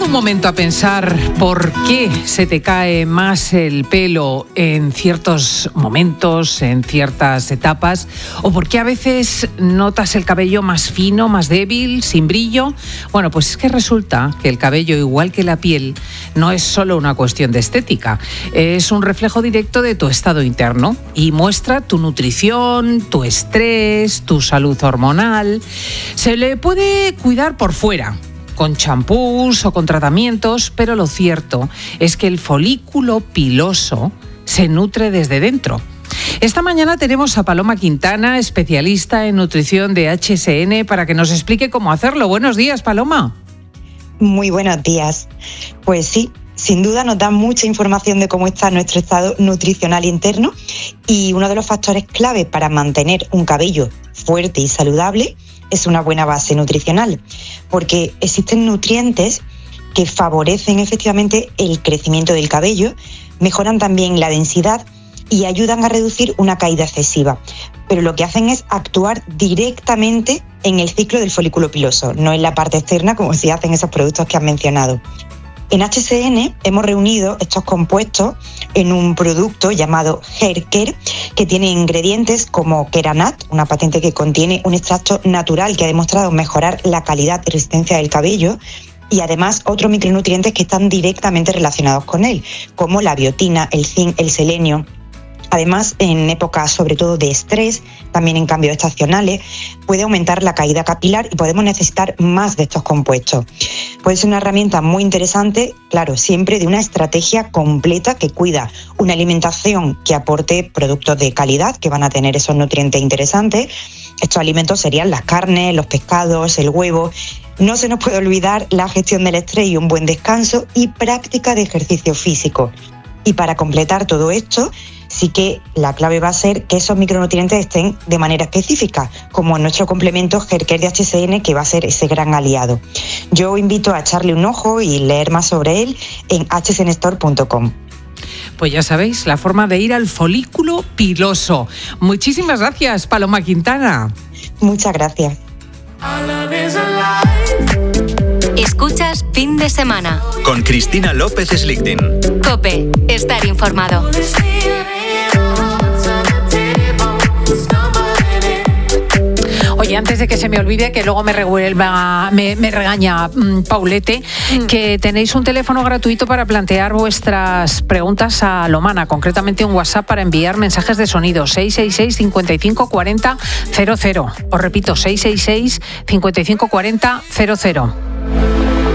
un momento a pensar por qué se te cae más el pelo en ciertos momentos, en ciertas etapas, o por qué a veces notas el cabello más fino, más débil, sin brillo? Bueno, pues es que resulta que el cabello, igual que la piel, no es solo una cuestión de estética, es un reflejo directo de tu estado interno y muestra tu nutrición, tu estrés, tu salud hormonal. Se le puede cuidar por fuera, con champús o con tratamientos, pero lo cierto es que el folículo piloso se nutre desde dentro. Esta mañana tenemos a Paloma Quintana, especialista en nutrición de HSN, para que nos explique cómo hacerlo. Buenos días, Paloma. Muy buenos días. Pues sí, sin duda nos da mucha información de cómo está nuestro estado nutricional interno, y uno de los factores clave para mantener un cabello fuerte y saludable es una buena base nutricional, porque existen nutrientes que favorecen efectivamente el crecimiento del cabello, mejoran también la densidad y ayudan a reducir una caída excesiva. Pero lo que hacen es actuar directamente en el ciclo del folículo piloso, no en la parte externa como si hacen esos productos que has mencionado. En HSN hemos reunido estos compuestos en un producto llamado Hair Care, que tiene ingredientes como Keranat, una patente que contiene un extracto natural que ha demostrado mejorar la calidad y resistencia del cabello, y además otros micronutrientes que están directamente relacionados con él, como la biotina, el zinc, el selenio. Además, en épocas sobre todo de estrés, también en cambios estacionales, puede aumentar la caída capilar y podemos necesitar más de estos compuestos. Puede ser una herramienta muy interesante, claro, siempre de una estrategia completa que cuida una alimentación que aporte productos de calidad, que van a tener esos nutrientes interesantes. Estos alimentos serían las carnes, los pescados, el huevo. No se nos puede olvidar la gestión del estrés y un buen descanso y práctica de ejercicio físico. Y para completar todo esto, sí que la clave va a ser que esos micronutrientes estén de manera específica, como en nuestro complemento Hair Care de HSN, que va a ser ese gran aliado. Yo invito a echarle un ojo y leer más sobre él en hsnstore.com. Pues ya sabéis, la forma de ir al folículo piloso. Muchísimas gracias, Paloma Quintana. Muchas gracias. Escuchas Fin de Semana con Cristina López Slichting. COPE, estar informado. Oye, antes de que se me olvide, que luego me regaña Paulete, que tenéis un teléfono gratuito para plantear vuestras preguntas a Lomana, concretamente un WhatsApp para enviar mensajes de sonido, 666 55 40 00. Os repito, 666 55 40 00.